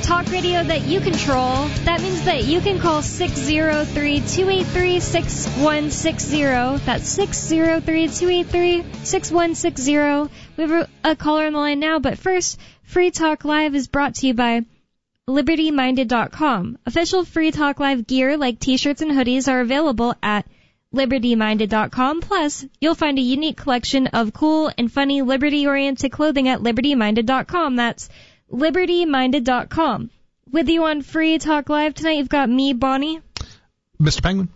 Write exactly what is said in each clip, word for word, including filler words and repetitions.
talk radio that you control. That means that you can call six oh three, two eight three, six one six zero. That's six oh three, two eight three, six one six zero. We have a, a caller on the line now, but first, Free Talk Live is brought to you by Liberty Minded dot com. Official Free Talk Live gear like t-shirts and hoodies are available at Liberty Minded dot com. Plus, you'll find a unique collection of cool and funny Liberty-oriented clothing at Liberty Minded dot com. That's Liberty Minded dot com. With you on Free Talk Live tonight, you've got me, Bonnie. Mister Penguin.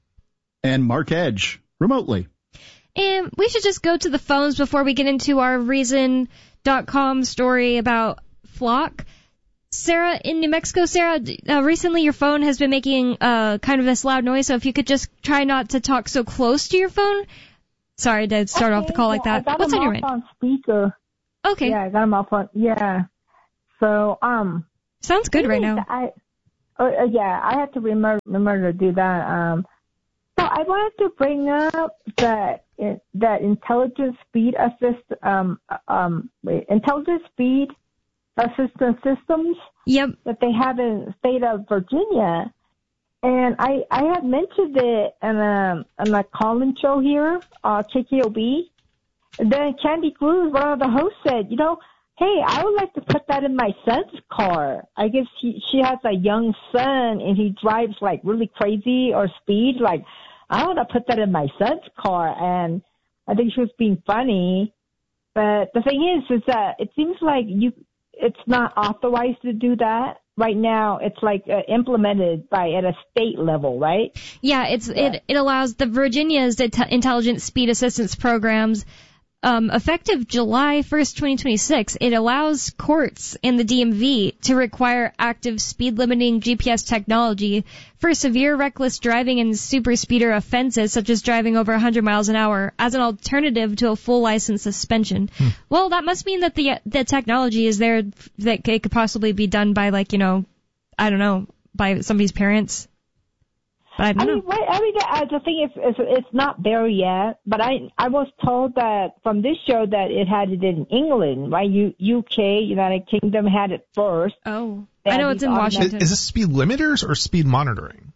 And Mark Edge, remotely. And we should just go to the phones before we get into our Reason dot com story about Flock. Sarah, in New Mexico, Sarah, uh, recently your phone has been making uh, kind of this loud noise, so if you could just try not to talk so close to your phone. Sorry to start okay, off the call yeah, like that. I got What's him on your off mind? On speaker. Okay. Yeah, I got him off on, yeah. So, um. Sounds good right now. I, uh, yeah, I have to remember, remember to do that. Um, so I wanted to bring up that, it, that intelligent speed assist, um, um, wait, intelligent speed assistance systems yep. that they have in the state of Virginia. And I, I had mentioned it in a, in a call-in show here, uh, K K O B. And then Candy Cruz, one of the hosts, said, you know, hey, I would like to put that in my son's car. I guess he, she has a young son and he drives like really crazy or speed. Like, I want to put that in my son's car. And I think she was being funny. But the thing is, is that it seems like you, it's not authorized to do that. Right now, it's like uh, implemented by at a state level, right? Yeah, it's yeah. it it allows the Virginia's intelligent speed assistance programs. Um, effective July first, twenty twenty-six, it allows courts in the D M V to require active speed limiting G P S technology for severe reckless driving and super speeder offenses, such as driving over one hundred miles an hour, as an alternative to a full license suspension. Hmm. Well, that must mean that the the technology is there, that it could possibly be done by, like, you know, I don't know, by somebody's parents. But I, don't I know. mean, what, I mean, I, the thing is, is, it's not there yet. But I, I was told that from this show that it had it in England, right? U, UK, United Kingdom had it first. Oh, I know it's in Washington. Is, is this speed limiters or speed monitoring?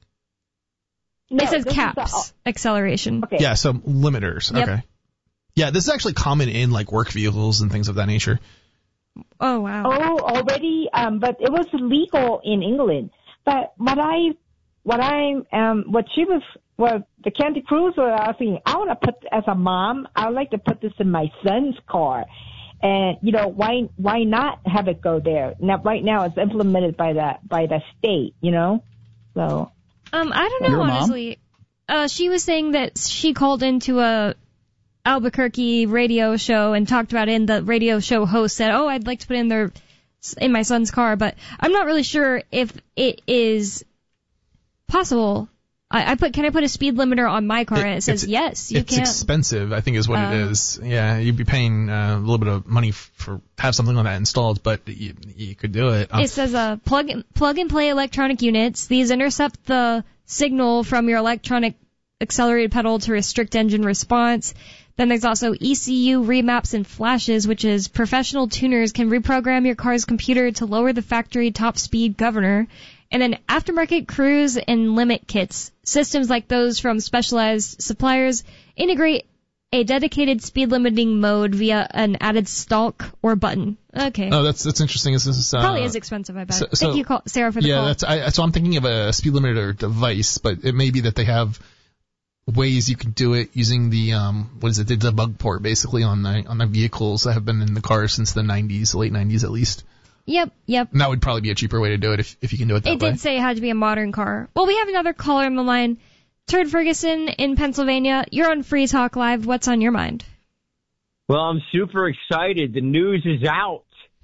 No, it says caps, the, acceleration. Okay. Yeah, so limiters. Yep. Okay. Yeah, this is actually common in like work vehicles and things of that nature. Oh wow. Oh, already. Um, but it was legal in England. But what I What I um, what she was, what the Candy Cruz was asking, I want to put, as a mom, I would like to put this in my son's car, and you know, why why not have it go there? Now, right now, it's implemented by the by the state, you know. So, um, I don't know, honestly. Uh, she was saying that she called into a Albuquerque radio show and talked about it, and the radio show host said, "Oh, I'd like to put it in their in my son's car," but I'm not really sure if it is possible. I, I put, can I put a speed limiter on my car? It, and it says yes, you it's can't. It's expensive, I think, is what uh, it is. Yeah, you'd be paying uh, a little bit of money for have something like that installed, but you, you could do it. Um, it says uh, plug plug and play electronic units. These intercept the signal from your electronic accelerated pedal to restrict engine response. Then there's also E C U remaps and flashes, which is professional tuners can reprogram your car's computer to lower the factory top speed governor. And then aftermarket cruise and limit kits. Systems like those from specialized suppliers integrate a dedicated speed limiting mode via an added stalk or button. Okay. Oh, that's that's interesting. This is uh, probably is expensive, I bet. So, Thank so, you, call, Sarah, for the yeah, call. Yeah, that's I, so I'm thinking of a speed limiter device, but it may be that they have ways you can do it using the um what is it, the debug port basically on the on the vehicles that have been in the cars since the nineties, late nineties at least. Yep, yep. And that would probably be a cheaper way to do it if if you can do it that it way. It did say it had to be a modern car. Well, we have another caller on the line. Turd Ferguson in Pennsylvania. You're on Free Talk Live. What's on your mind? Well, I'm super excited. The news is out.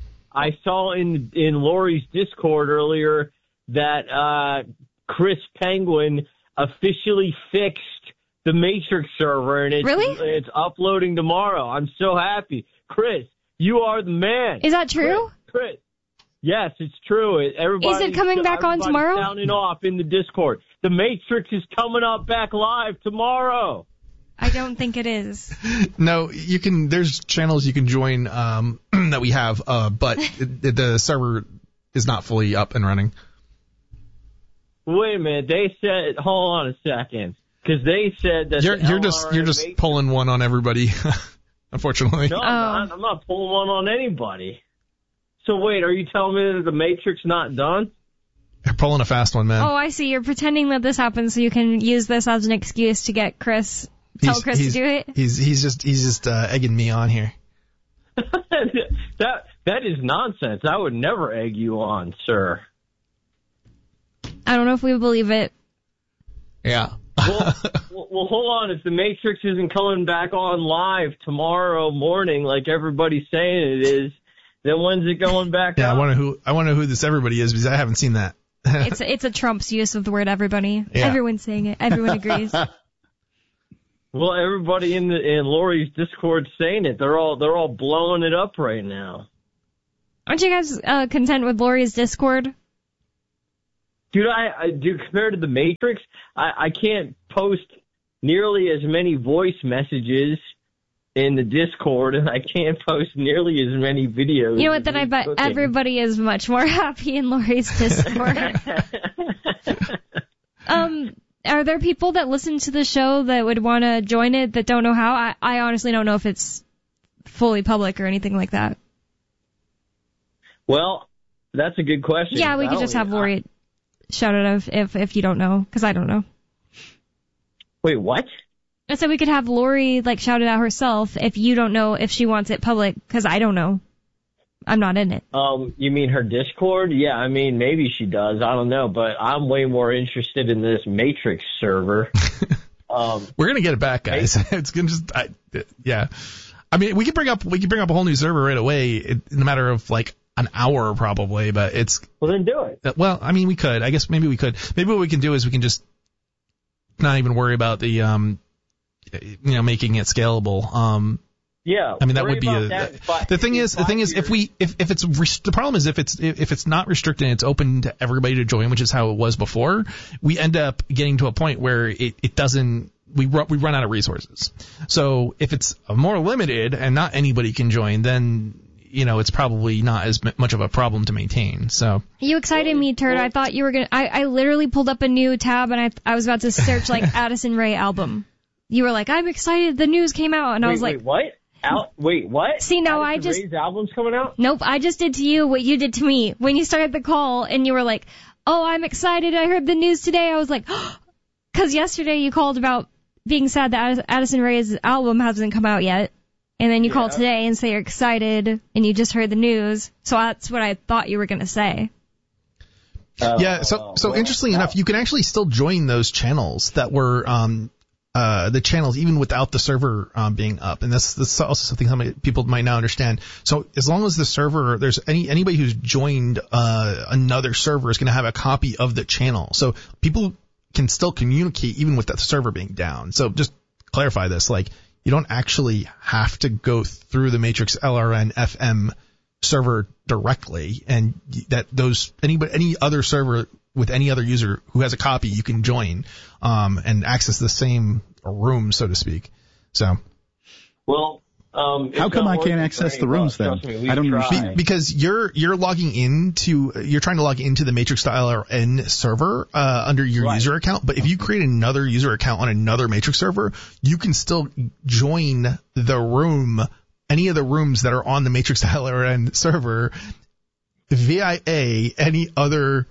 I saw in in Lori's Discord earlier that uh Chris Penguin officially fixed the Matrix server, and it's, really? it's uploading tomorrow. I'm so happy. Chris, you are the man. Is that true? Chris, Chris. Yes, it's true. Everybody, is it coming back on tomorrow? Sounding off in the Discord. The Matrix is coming up back live tomorrow. I don't think it is. No, you can. There's channels you can join um, that we have, uh, but the, the server is not fully up and running. Wait a minute. They said, hold on a second, because they said that You're the you're just you're just Matrix, pulling one on everybody, unfortunately. No, I'm not. I'm not pulling one on anybody. So wait, are you telling me that the Matrix not done? You're pulling a fast one, man. Oh, I see. You're pretending that this happened so you can use this as an excuse to get Chris, tell He's- Chris he's- to do it. He's he's just he's just uh, egging me on here. that that is nonsense. I would never egg you on, sir. I don't know if we believe it. Yeah. well, well, well, hold on. If the Matrix isn't coming back on live tomorrow morning, like everybody's saying it is, then when's it going back Yeah, up? I wonder who I wonder who this everybody is because I haven't seen that. It's it's a Trump's use of the word everybody. Yeah. Everyone's saying it. Everyone agrees. Well, everybody in the in Lori's Discord saying it. They're all they're all blowing it up right now. Aren't you guys uh, content with Lori's Discord? Dude, I, I dude, compared to the Matrix, I, I can't post nearly as many voice messages in the Discord, and I can't post nearly as many videos. You know what? Then I bet cooking. everybody is much more happy in Lori's Discord. um, are there people that listen to the show that would want to join it that don't know how? I, I honestly don't know if it's fully public or anything like that. Well, that's a good question. Yeah, we I could don't just have even- Lori shout it out if if you don't know, because I don't know. Wait, what? I said we could have Lori like shout it out herself if you don't know if she wants it public, because I don't know. I'm not in it. Um, you mean her Discord? Yeah, I mean, maybe she does. I don't know, but I'm way more interested in this Matrix server. um, We're gonna get it back, guys. It's gonna just, I, yeah. I mean, we could bring up we could bring up a whole new server right away in a matter of like an hour probably, but it's well, then do it. well, I mean, we could. I guess maybe we could. Maybe what we can do is we can just not even worry about the um, you know, making it scalable. Um. Yeah, I mean, that worry would be about a. that in five- The thing in is, the five thing is, if years. we, if if it's res- the problem is if it's if it's not restricted and it's open to everybody to join, which is how it was before, we end up getting to a point where it it doesn't. We run, we run out of resources. So if it's more limited and not anybody can join, then you know it's probably not as m- much of a problem to maintain. So You excited me, Turd. I thought you were gonna. I, I literally pulled up a new tab and I I was about to search like Addison Rae album. You were like, I'm excited. The news came out, and wait, I was like, wait, what? Al- wait, what? See, no, Addison I just- Rae's album's coming out? nope. I just did to you what you did to me when you started the call, and you were like, oh, I'm excited. I heard the news today. I was like, because yesterday you called about being sad that Addison Rae's album hasn't come out yet. And then you Yeah. call today and say you're excited and you just heard the news. So that's what I thought you were going to say. Uh, yeah. So so well, interestingly enough, you can actually still join those channels that were um. Uh, the channels even without the server um, being up, and that's, that's also something some people might not understand. So as long as the server, there's any anybody who's joined uh, another server is going to have a copy of the channel, so people can still communicate even with that server being down. So just clarify this, like you don't actually have to go through the Matrix L R N F M server directly, and that those anybody any other server with any other user who has a copy, you can join um, and access the same room, so to speak. So, well, um, How it's come not I can't working access for the any of rooms us. then? Trust me, we've I don't tried. understand. because you're you're logging into you're trying to log into the Matrix L R N server uh, under your Right. user account, but if you create another user account on another Matrix server, you can still join the room, any of the rooms that are on the Matrix L R N server via any other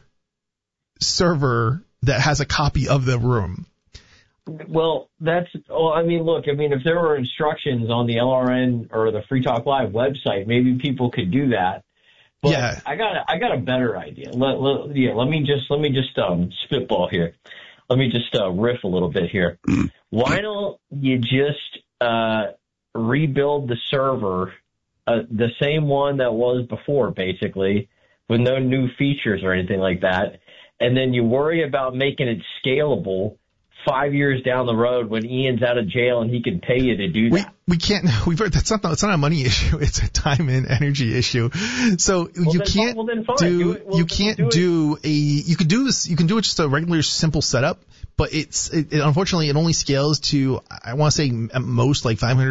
server that has a copy of the room. Well, that's, well, I mean, look, I mean, if there were instructions on the L R N or the Free Talk Live website, maybe people could do that. But Yeah. I got a, I got a better idea. Let, let, yeah, let me just, let me just, um, spitball here. Let me just, uh, riff a little bit here. Why don't you just, uh, rebuild the server, uh, the same one that was before, basically, with no new features or anything like that. And then you worry about making it scalable five years down the road when Ian's out of jail and he can pay you to do We that. we can't we've heard that's not it's not a money issue, it's a time and energy issue. So you then- can't well, then fine. do, Do it- well, you then can't do it. do a you could do this you can do it just a regular simple setup, but it's it, it unfortunately it only scales to I want to say at most like five hundred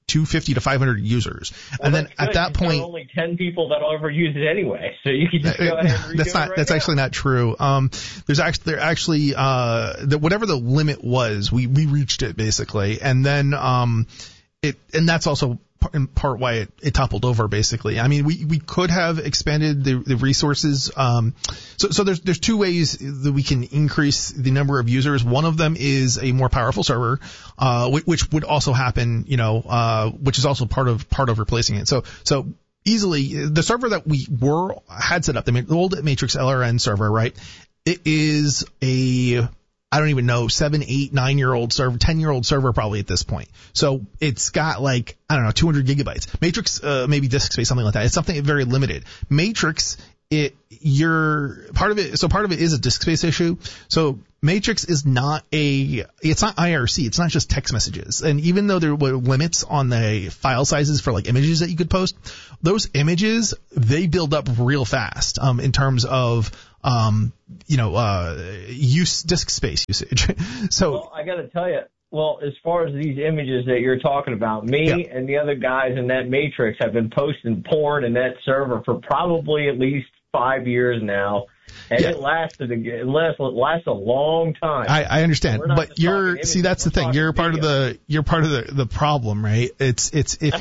two hundred fifty to five hundred users. Well, and then good. at that You've point, got only ten people that'll ever use it anyway, so you can just go ahead and redo that's it not right that's now. actually not true. Um, there's actually there actually uh the, whatever the limit was, we we reached it basically, and then um it and that's also in part why it, it toppled over basically. I mean, we, we could have expanded the, the resources. Um, so, so there's, there's two ways that we can increase the number of users. One of them is a more powerful server, uh, which, which would also happen, you know, uh, which is also part of, part of replacing it. So, so easily the server that we were, had set up, the old Matrix L R N server, right? It is a, I don't even know, seven, eight, nine year old server, ten year old server probably at this point. So it's got like, I don't know, two hundred gigabytes. Matrix, uh, maybe disk space, something like that. It's something very limited. Matrix, it, you're part of it. So part of it is a disk space issue. So Matrix is not a, it's not I R C. It's not just text messages. And even though there were limits on the file sizes for like images that you could post, those images, they build up real fast, um, in terms of, um, you know, uh, use disk space usage. So well, I got to tell you, well, as far as these images that you're talking about, me yeah. and the other guys in that Matrix have been posting porn in that server for probably at least five years now. And yeah. it lasted, it lasts, it lasts a long time. I, I understand, but you're, images, see, that's the thing. You're part video. of the, you're part of the, the problem, right? It's, it's, if,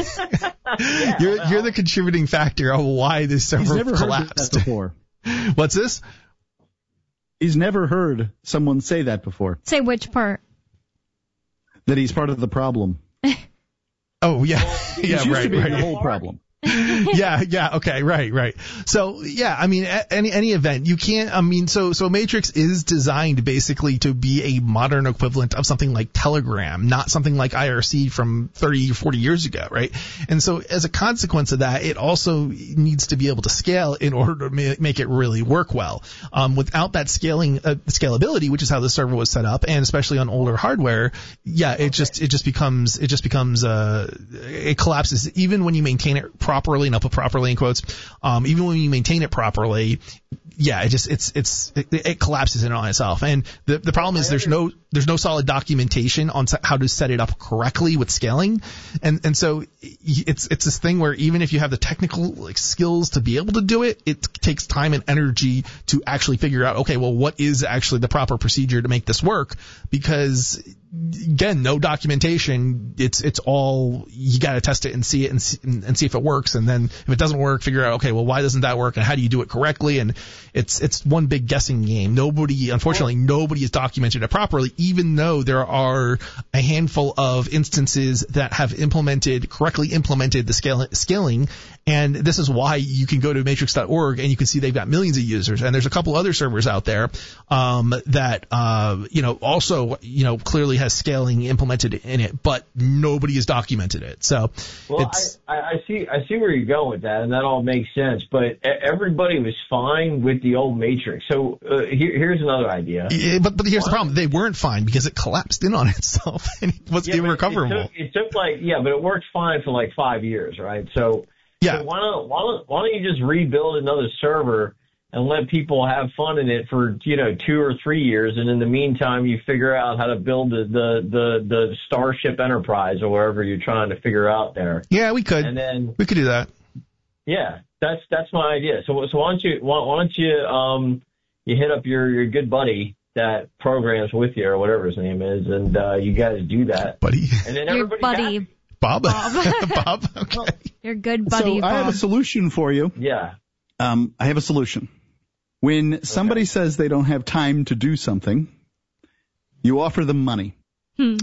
yeah, you're, well, you're the contributing factor of why this server He's never collapsed. heard that before. What's this? He's never heard someone say that before. Say which part? That he's part of the problem. Oh, yeah. He's yeah, used right, to be right. the whole problem. yeah, yeah, okay, right, right. So, yeah, I mean, any any event, you can't, I mean, so so Matrix is designed basically to be a modern equivalent of something like Telegram, not something like I R C from thirty, forty years ago, right? And so as a consequence of that, it also needs to be able to scale in order to ma- make it really work well. Um, without that scaling, uh, scalability, which is how the server was set up, and especially on older hardware, yeah, it just, it just becomes, it just becomes, uh, it collapses even when you maintain it properly. properly, and I'll put properly in quotes, um, even when you maintain it properly, yeah, it just, it's, it's, it, it collapses in on itself. And the, the problem is there's no, there's no solid documentation on how to set it up correctly with scaling. And, and so it's, it's this thing where even if you have the technical like skills to be able to do it, it takes time and energy to actually figure out, okay, well, what is actually the proper procedure to make this work? Because again, no documentation. It's, it's all, you got to test it and see it and see, and see if it works. And then if it doesn't work, figure out, okay, well, why doesn't that work? And how do you do it correctly? And it's, it's one big guessing game. Nobody, unfortunately, nobody has documented it properly, even though there are a handful of instances that have implemented, correctly implemented the scale, scaling. And this is why you can go to matrix dot org and you can see they've got millions of users. And there's a couple other servers out there, um, that, uh, you know, also, you know, clearly has scaling implemented in it, but nobody has documented it. So well, it's, I, I see, I see where you're going with that, and that all makes sense. But everybody was fine with the old Matrix. So uh, here, here's another idea. Yeah, but but here's why? the problem: they weren't fine because it collapsed in on itself and it was yeah, irrecoverable. It took, it took like yeah, but it worked fine for like five years, right? So yeah, so why don't why don't why don't you just rebuild another server and let people have fun in it for, you know, two or three years, and in the meantime, you figure out how to build the the the, the Starship Enterprise or wherever you're trying to figure out there. Yeah, we could. And then we could do that. Yeah, that's that's my idea. So so why don't you why, why don't you um you hit up your your good buddy that programs with you or whatever his name is, and uh, you guys do that, buddy. And then your everybody's buddy. happy. Bob. Bob. Bob. Okay. Your good buddy. So Bob. I have a solution for you. Yeah. Um, I have a solution. When somebody okay. says they don't have time to do something, you offer them money. Hmm.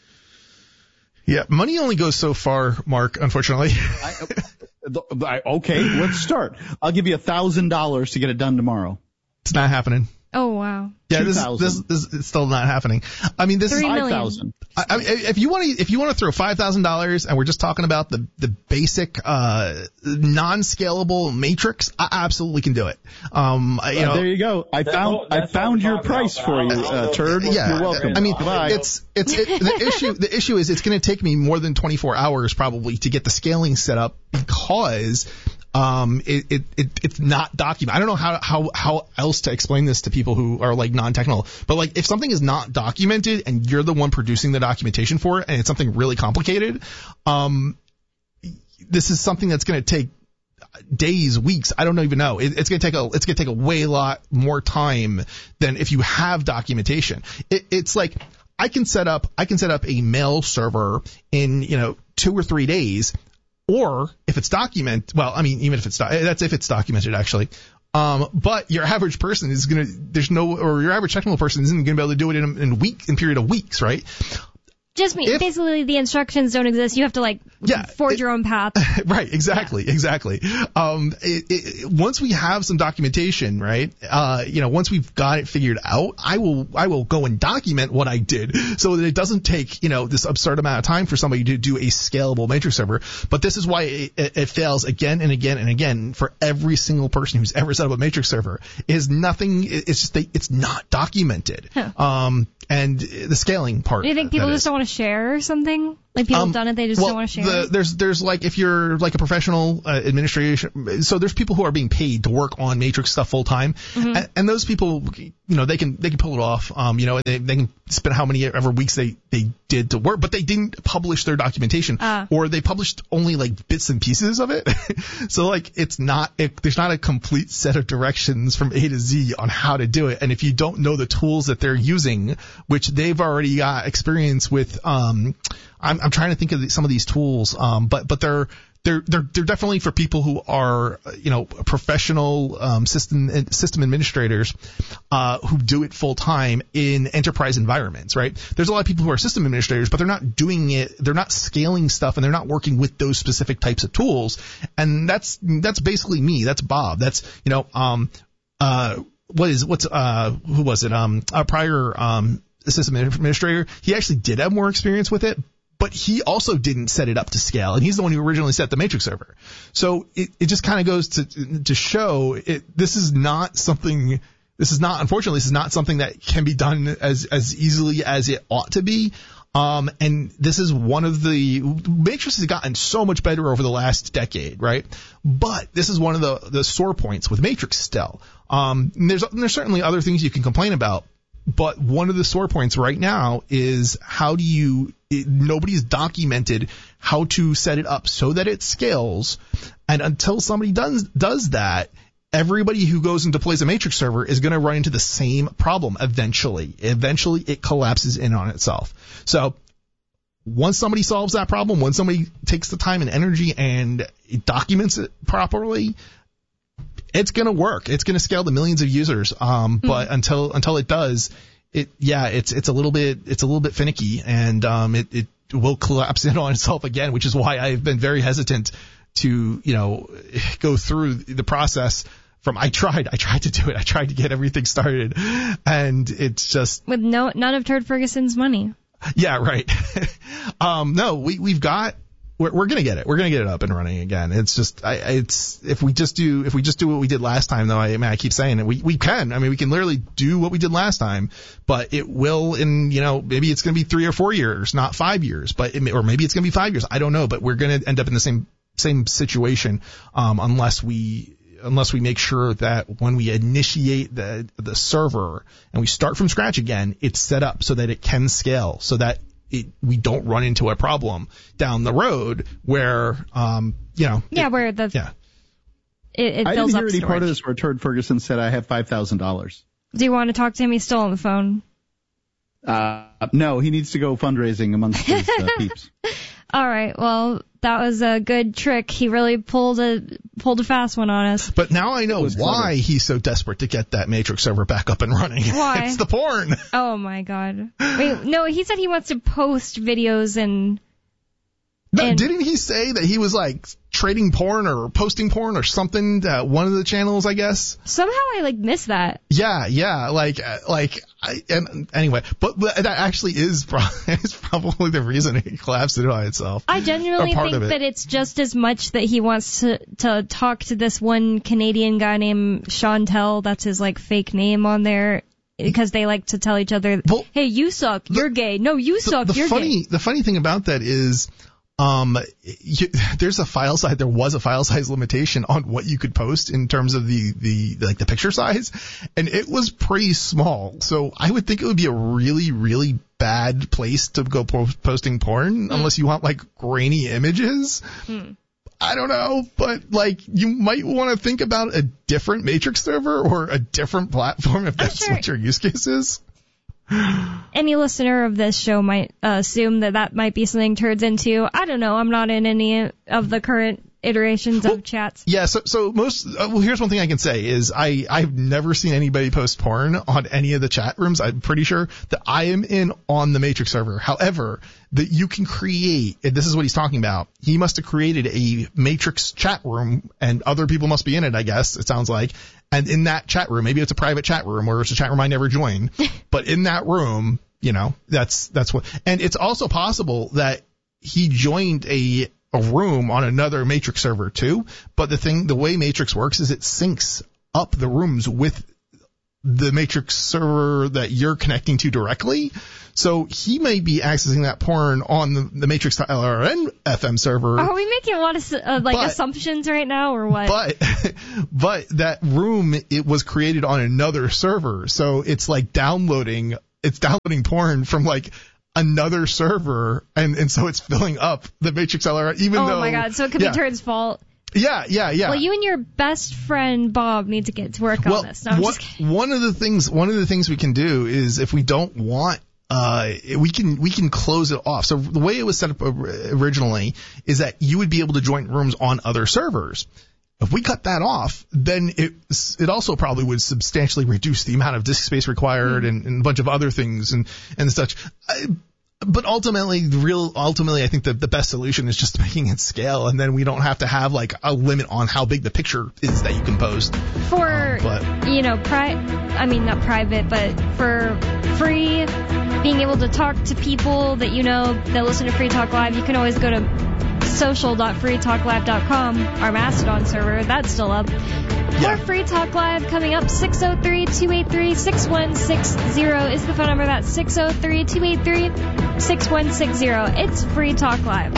Yeah, money only goes so far, Mark, unfortunately. I, I, okay, let's start. I'll give you a thousand dollars to get it done tomorrow. It's not happening. Oh, wow. Yeah, this, this this is still not happening. I mean, this Three is million. five thousand. I, I mean, if you want to, if you want to throw five thousand dollars, and we're just talking about the the basic uh non-scalable matrix, I absolutely can do it. Um, I- you Uh, know, there you go. I That's found all- I that's found all your we're price talking for about. you, I don't uh, know. Turd. yeah, You're welcome. I mean, Goodbye. it's it's it, the issue. The issue is it's going to take me more than twenty-four hours probably to get the scaling set up because Um, it, it, it, it's not documented. I don't know how, how, how else to explain this to people who are like non-technical, but like if something is not documented and you're the one producing the documentation for it and it's something really complicated, um, this is something that's going to take days, weeks. I don't even know. It, it's going to take a, it's going to take a way lot more time than if you have documentation. It, it's like, I can set up, I can set up a mail server in, you know, two or three days. Or if it's document, well, I mean, even if it's, that's if it's documented actually. Um, but your average person is going to, there's no, or your average technical person isn't going to be able to do it in a, in a week, in a period of weeks, right? Just me, if, basically the instructions don't exist. You have to like yeah, forge it, your own path. Right, exactly, yeah. exactly. Um, it, it, once we have some documentation, right, uh, you know, once we've got it figured out, I will, I will go and document what I did so that it doesn't take, you know, this absurd amount of time for somebody to do a scalable matrix server. But this is why it, it, it fails again and again and again for every single person who's ever set up a matrix server. It is nothing, it's just, they, it's not documented. Huh. Um, and the scaling part. Do you think people just don't want to share or something? Like people um, have done it, they just well, don't want to share the, it? There's, there's like, if you're like a professional uh, administration, so there's people who are being paid to work on matrix stuff full time. Mm-hmm. And, and those people, you know, they can, they can pull it off. Um, you know, they, they can spend how many ever weeks they, they did to work, but they didn't publish their documentation uh. or they published only like bits and pieces of it. So like, it's not, it, there's not a complete set of directions from A to Z on how to do it. And if you don't know the tools that they're using, which they've already got experience with, um, I'm, I'm trying to think of the, some of these tools, um, but but they're they're they're they're definitely for people who are, you know, professional um, system system administrators uh, who do it full time in enterprise environments. Right? There's a lot of people who are system administrators, but they're not doing it. They're not scaling stuff, and they're not working with those specific types of tools. And that's that's basically me. That's Bob. That's you know um uh what is what's uh who was it um a prior um system administrator. He actually did have more experience with it. But he also didn't set it up to scale, and he's the one who originally set the matrix server. So it, it just kind of goes to to show it. This is not something. This is not, unfortunately, this is not something that can be done as as easily as it ought to be. Um, and this is one of the matrix has gotten so much better over the last decade, right? But this is one of the the sore points with matrix still. Um, and there's and there's certainly other things you can complain about. But one of the sore points right now is how do you, it, nobody's documented how to set it up so that it scales. And until somebody does, does that, everybody who goes and deploys a matrix server is going to run into the same problem eventually. Eventually it collapses in on itself. So once somebody solves that problem, once somebody takes the time and energy and it documents it properly, it's going to work. It's going to scale to millions of users. Um, mm-hmm. But until, until it does, it, yeah, it's, it's a little bit, it's a little bit finicky and, um, it, it will collapse in on itself again, which is why I've been very hesitant to, you know, go through the process from, I tried, I tried to do it. I tried to get everything started and it's just. With no, none of Turd Ferguson's money. Yeah, right. um, no, we, we've got, We're, we're gonna get it. We're gonna get it up and running again. It's just, I, it's if we just do, if we just do what we did last time, though. I, I mean, I keep saying it. We we can. I mean, we can literally do what we did last time, but it will in, you know, maybe it's gonna be three or four years, not five years, but it may, or maybe it's gonna be five years. I don't know, but we're gonna end up in the same same situation, um, unless we unless we make sure that when we initiate the the server and we start from scratch again, it's set up so that it can scale, so that It, we don't run into a problem down the road where, um, you know. Yeah, it, where the. Yeah. It, it I fills didn't up hear any storage. part of this where Turd Ferguson said I have five thousand dollars. Do you want to talk to him? He's still on the phone. Uh, no, he needs to go fundraising amongst his uh, peeps. All right. Well, that was a good trick. He really pulled a pulled a fast one on us. But now I know why clever. he's so desperate to get that Matrix server back up and running. Why? It's the porn. Oh my God. Wait, no, he said he wants to post videos and. No, and didn't he say that he was like trading porn or posting porn or something to one of the channels, I guess? Somehow I like missed that. Yeah, yeah, like, like, I, and anyway, but, but that actually is, pro- is probably the reason it collapsed in on itself. I genuinely think it. that it's just as much that he wants to, to talk to this one Canadian guy named Chantel. That's his like fake name on there. Because they like to tell each other, well, hey, you suck, the, you're gay. No, you the, suck, the you're funny, gay. The funny thing about that is, Um, you, there's a file size, there was a file size limitation on what you could post in terms of the, the, like the picture size, and it was pretty small. So I would think it would be a really, really bad place to go po- posting porn mm. unless you want like grainy images. Mm. I don't know, but like you might want to think about a different Matrix server or a different platform if that's sure. what your use case is. Any listener of this show might uh, assume that that might be something turns into. I don't know. I'm not in any of the current iterations well, of chats. Yeah, so so most uh, well, here's one thing I can say is I I've never seen anybody post porn on any of the chat rooms. I'm pretty sure that I am in on the Matrix server. However, that you can create, and this is what he's talking about. He must have created a Matrix chat room, and other people must be in it, I guess, it sounds like. And in that chat room, maybe it's a private chat room or it's a chat room I never join, but in that room, you know, that's that's what. And it's also possible that he joined a a room on another Matrix server too. But the thing, the way Matrix works is it syncs up the rooms with the Matrix server that you're connecting to directly. So he may be accessing that porn on the, the Matrix L R N F M server. Are we making a lot of uh, like but, assumptions right now, or what? But but that room, it was created on another server, so it's like downloading it's downloading porn from like another server, and and so it's filling up the Matrix L R N. Even oh though, my god! So it could yeah. be Turd's fault. Yeah, yeah, yeah. Well, you and your best friend Bob need to get to work well, on this. No, I'm what, just kidding. One of the things one of the things we can do is if we don't want. Uh, we can we can close it off. So the way it was set up originally is that you would be able to join rooms on other servers. If we cut that off, then it it also probably would substantially reduce the amount of disk space required mm. and, and a bunch of other things and and such. I, But ultimately, the real ultimately, I think the the best solution is just making it scale, and then we don't have to have like a limit on how big the picture is that you can post. For um, but, you know, pri- I mean not private, but for free, being able to talk to people that you know that listen to Free Talk Live, you can always go to social dot free talk live dot com, our Mastodon server. That's still up. Yeah. For Free Talk Live coming up, six oh three, two eight three, six one six zero is the phone number. That's six oh three, two eight three, six one six zero. It's Free Talk Live.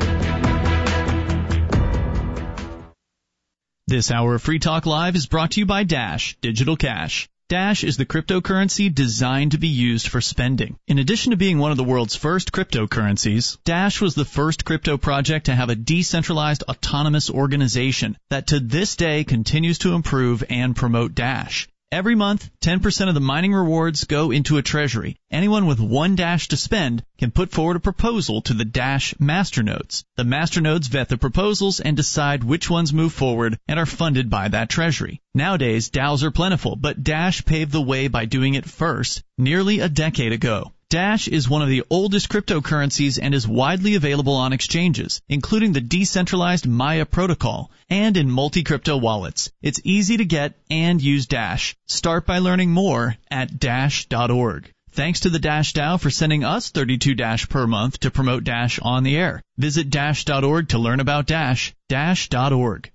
This hour of Free Talk Live is brought to you by Dash Digital Cash. Dash is the cryptocurrency designed to be used for spending. In addition to being one of the world's first cryptocurrencies, Dash was the first crypto project to have a decentralized autonomous organization that to this day continues to improve and promote Dash. Every month, ten percent of the mining rewards go into a treasury. Anyone with one Dash to spend can put forward a proposal to the Dash masternodes. The masternodes vet the proposals and decide which ones move forward and are funded by that treasury. Nowadays, DAOs are plentiful, but Dash paved the way by doing it first, nearly a decade ago. Dash is one of the oldest cryptocurrencies and is widely available on exchanges, including the decentralized Maya protocol, and in multi-crypto wallets. It's easy to get and use Dash. Start by learning more at dash dot org. Thanks to the Dash DAO for sending us thirty-two Dash per month to promote Dash on the air. Visit dash dot org to learn about Dash. dash dot org.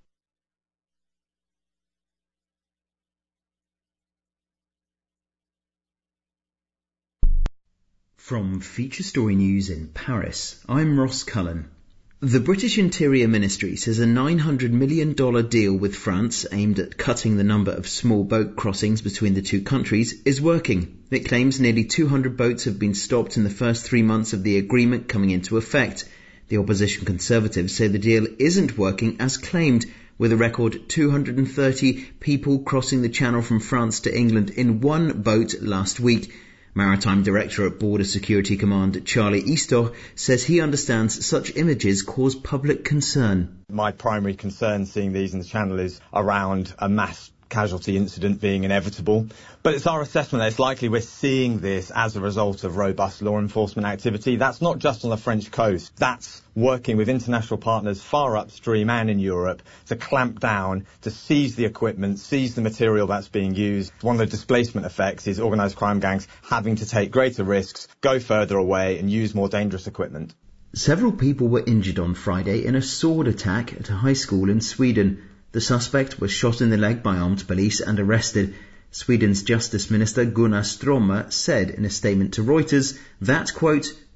From Feature Story News in Paris, I'm Ross Cullen. The British Interior Ministry says a nine hundred million dollars deal with France aimed at cutting the number of small boat crossings between the two countries is working. It claims nearly two hundred boats have been stopped in the first three months of the agreement coming into effect. The opposition Conservatives say the deal isn't working as claimed, with a record two hundred thirty people crossing the channel from France to England in one boat last week. Maritime Director at Border Security Command Charlie Easter says he understands such images cause public concern. My primary concern seeing these in the channel is around a mass casualty incident being inevitable. But it's our assessment that it's likely we're seeing this as a result of robust law enforcement activity. That's not just on the French coast. That's working with international partners far upstream and in Europe to clamp down, to seize the equipment, seize the material that's being used. One of the displacement effects is organised crime gangs having to take greater risks, go further away and use more dangerous equipment. Several people were injured on Friday in a sword attack at a high school in Sweden. The suspect was shot in the leg by armed police and arrested. Sweden's Justice Minister Gunnar Strömmer said in a statement to Reuters that, quote,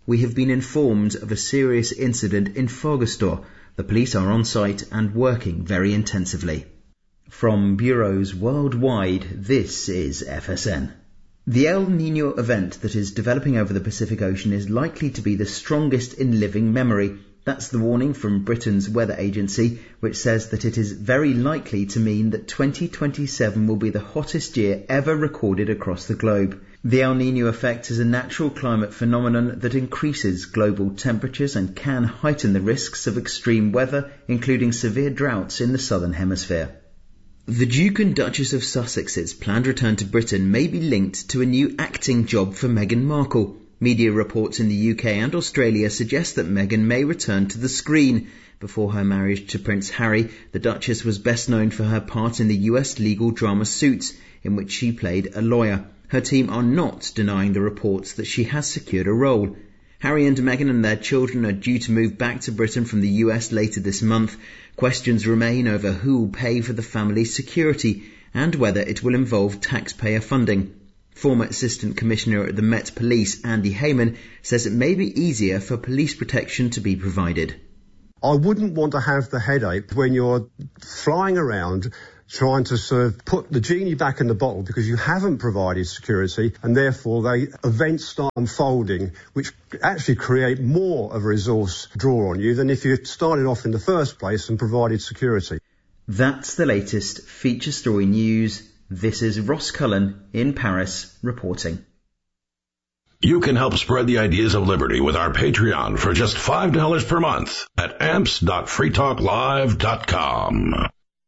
We have been informed of a serious incident in Fagerstad. The police are on site and working very intensively. From bureaus worldwide, this is F S N. The El Niño event that is developing over the Pacific Ocean is likely to be the strongest in living memory. That's the warning from Britain's weather agency, which says that it is very likely to mean that twenty twenty-seven will be the hottest year ever recorded across the globe. The El Niño effect is a natural climate phenomenon that increases global temperatures and can heighten the risks of extreme weather, including severe droughts in the southern hemisphere. The Duke and Duchess of Sussex's planned return to Britain may be linked to a new acting job for Meghan Markle. Media reports in the U K and Australia suggest that Meghan may return to the screen. Before her marriage to Prince Harry, the Duchess was best known for her part in the U S legal drama Suits, in which she played a lawyer. Her team are not denying the reports that she has secured a role. Harry and Meghan and their children are due to move back to Britain from the U S later this month. Questions remain over who will pay for the family's security and whether it will involve taxpayer funding. Former Assistant Commissioner at the Met Police, Andy Heyman, says it may be easier for police protection to be provided. I wouldn't want to have the headache when you're flying around trying to sort of put the genie back in the bottle because you haven't provided security, and therefore they events start unfolding which actually create more of a resource draw on you than if you started off in the first place and provided security. That's the latest feature story news. This is Ross Cullen in Paris reporting. You can help spread the ideas of liberty with our Patreon for just five dollars per month at amps dot free talk live dot com.